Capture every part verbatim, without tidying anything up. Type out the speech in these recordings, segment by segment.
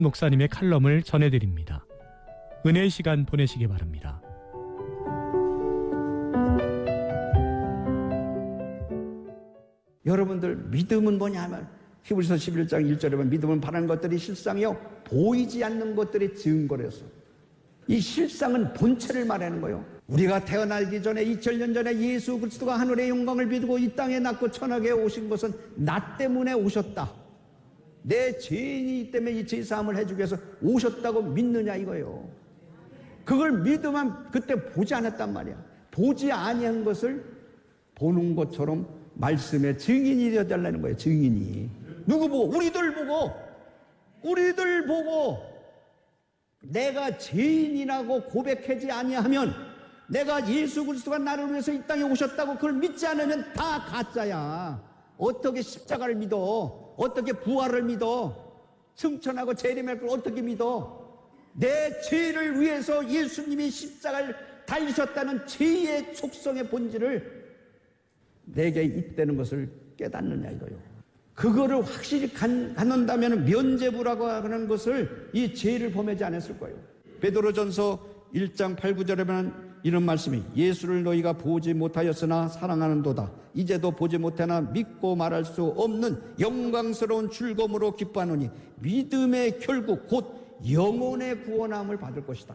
목사님의 칼럼을 전해드립니다. 은혜의 시간 보내시기 바랍니다. 여러분들, 믿음은 뭐냐 하면 히브리서 십일 장 일 절에 보면 믿음은 바라는 것들이 실상이요 보이지 않는 것들의 증거라서, 이 실상은 본체를 말하는 거예요. 우리가 태어나기 전에 이천 년 전에 예수 그리스도가 하늘의 영광을 비두고 이 땅에 낳고 천하계에 오신 것은 나 때문에 오셨다. 내 죄인이기 때문에 이 죄사함을 해주기 위해서 오셨다고 믿느냐 이거예요. 그걸 믿으면 그때 보지 않았단 말이야. 보지 아니한 것을 보는 것처럼 말씀의 증인이 되어달라는 거예요. 증인이. 누구 보고? 우리들 보고. 우리들 보고 내가 죄인이라고 고백하지 아니하면, 내가 예수 그리스도가 나를 위해서 이 땅에 오셨다고 그걸 믿지 않으면 다 가짜야. 어떻게 십자가를 믿어? 어떻게 부활을 믿어? 승천하고 재림할 걸 어떻게 믿어? 내 죄를 위해서 예수님이 십자가를 달리셨다는 죄의 속성의 본질을 내게 있다는 것을 깨닫느냐 이거요. 그거를 확실히 갖는다면 면죄부라고 하는 것을, 이 죄를 범하지 않았을 거예요. 베드로전서 일 장 팔, 구 절에 보면 이런 말씀이, 예수를 너희가 보지 못하였으나 사랑하는도다. 이제도 보지 못하나 믿고 말할 수 없는 영광스러운 즐거움으로 기뻐하노니 믿음의 결국 곧 영혼의 구원함을 받을 것이다.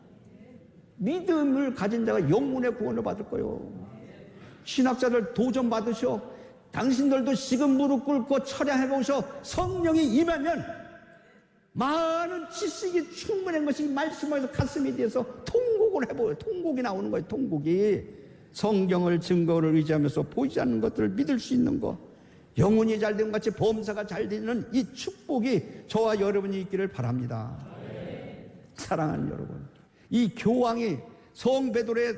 믿음을 가진 자가 영혼의 구원을 받을 거예요. 신학자들 도전 받으셔. 당신들도 지금 무릎 꿇고 철야해보셔. 성령이 임하면 많은 지식이 충분한 것이 말씀에서 가슴에 대해서 통곡을 해보여요. 통곡이 나오는 거예요. 통곡이. 성경을 증거를 의지하면서 보이지 않는 것들을 믿을 수 있는 것, 영혼이 잘된 것 같이 범사가 잘 되는 이 축복이 저와 여러분이 있기를 바랍니다. 사랑하는 여러분, 이 교황이 성 베드로의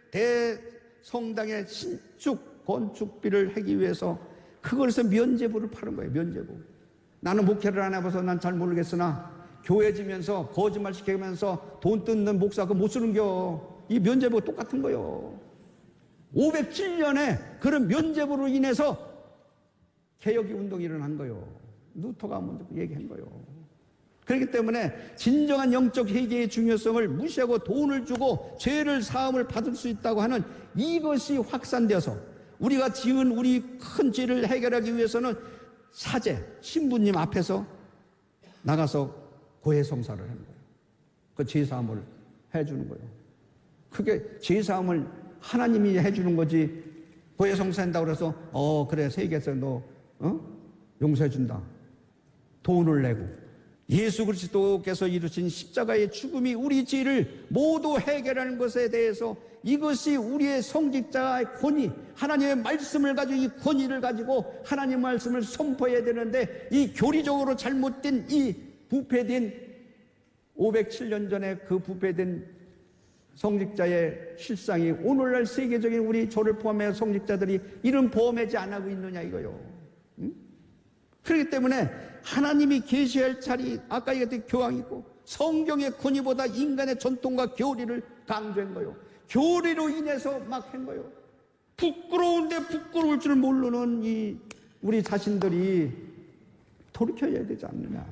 대성당의 신축 건축비를 하기 위해서 그걸에서 면죄부를 파는 거예요. 면죄부. 나는 목회를 안 해봐서 난 잘 모르겠으나 교회 지면서 거짓말 시키면서 돈 뜯는 목사 그거 못 쓰는겨. 이 면죄부가 똑같은 거예요. 오백칠 년에 그런 면죄부로 인해서 개혁이 운동이 일어난 거예요. 루터가 먼저 얘기한 거예요. 그렇기 때문에 진정한 영적 회개의 중요성을 무시하고 돈을 주고 죄를 사함을 받을 수 있다고 하는 이것이 확산되어서 우리가 지은 우리 큰 죄를 해결하기 위해서는 사제, 신부님 앞에서 나가서 고해성사를 하는 거예요. 그 죄사함을 해주는 거예요. 그게 죄사함을 하나님이 해주는 거지. 고해성사한다고 그래서 어 그래 세계에서 너 어? 용서해준다. 돈을 내고. 예수 그리스도께서 이루신 십자가의 죽음이 우리 죄를 모두 해결하는 것에 대해서 이것이 우리의 성직자의 권위, 하나님의 말씀을 가지고 이 권위를 가지고 하나님의 말씀을 선포해야 되는데, 이 교리적으로 잘못된 이 부패된 오백칠 년 전에 그 부패된 성직자의 실상이 오늘날 세계적인 우리 저를 포함해 성직자들이 이런 범하지 안 하고 있느냐 이거요. 응? 그렇기 때문에 하나님이 계시할 자리, 아까 얘기했던 교황이 있고 성경의 권위보다 인간의 전통과 교리를 강조한 거예요. 교리로 인해서 막 한 거예요. 부끄러운데 부끄러울 줄 모르는 이 우리 자신들이 돌이켜야 되지 않느냐.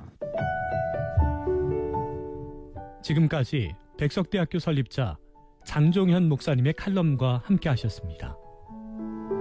지금까지 백석대학교 설립자 장종현 목사님의 칼럼과 함께 하셨습니다.